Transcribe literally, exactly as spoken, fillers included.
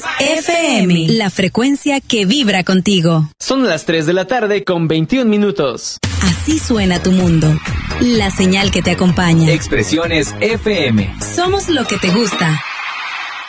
F M, la frecuencia que vibra contigo. Son las tres de la tarde con veintiún minutos. Así suena tu mundo. La señal que te acompaña. Expresiones F M. Somos lo que te gusta.